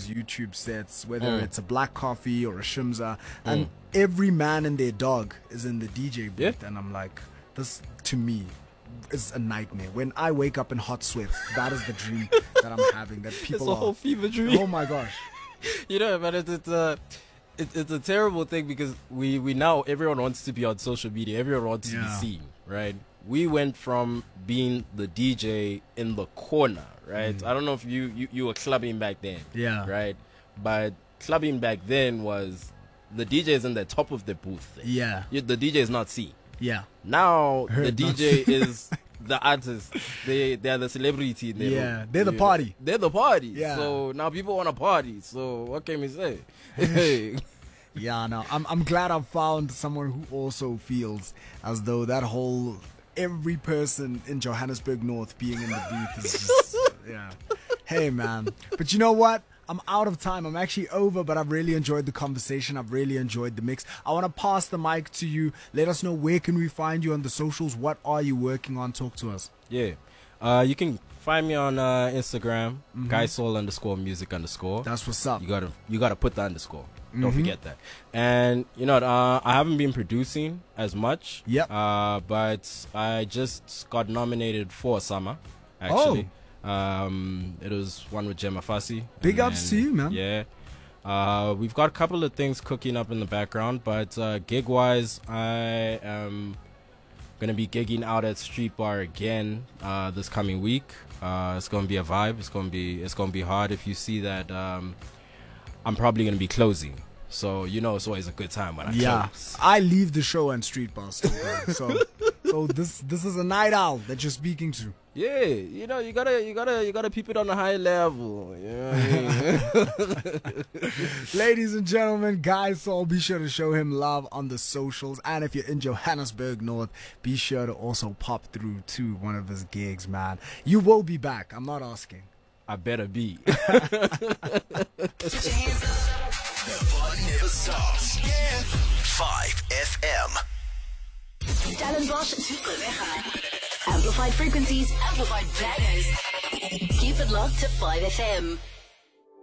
those YouTube sets, whether it's a Black Coffee or a Shimza, and every man and their dog is in the DJ booth, and I'm like, this to me is a nightmare. When I wake up in hot sweats, that is the dream that I'm having. That people it's a whole fever dream. Oh my gosh. You know, but it's a terrible thing because we now everyone wants to be on social media. Everyone wants to be seen, right? We went from being the DJ in the corner, right? I don't know if you were clubbing back then, right? But clubbing back then was the DJ is in the top of the booth. The DJ is not seen. Now the DJ is the artist. They are the celebrity. They're the party. They're the party. So now people want to party. So what can we say? No, I'm glad I found someone who also feels as though that whole every person in Johannesburg North being in the booth is just Hey man, but you know what? I'm out of time. I'm actually over, but I've really enjoyed the conversation. I've really enjoyed the mix. I want to pass the mic to you. Let us know, where can we find you on the socials? What are you working on? Talk to us. You can find me on Instagram, GuySoul_music_. That's what's up. You gotta put the underscore. Don't forget that. And you know, I haven't been producing as much. But I just got nominated for Summer. Actually. It was one with Gemma Fassi. Big ups to you, man. We've got a couple of things cooking up in the background, but gig wise, I am gonna be gigging out at Street Bar again this coming week. It's gonna be a vibe. It's gonna be hard. If you see that, I'm probably gonna be closing. So you know, it's always a good time when I close. I leave the show and Street Bar still going. So this is a night owl that you're speaking to. You know, you gotta peep it on a high level. You know what I mean? Ladies and gentlemen, Guy Soul, be sure to show him love on the socials. And if you're in Johannesburg North, be sure to also pop through to one of his gigs, man. You will be back. I'm not asking. I better be. The fun never stops. 5FM. Stellenbosch to Gqeberha. Amplified frequencies, amplified bangers. Keep it locked to 5FM.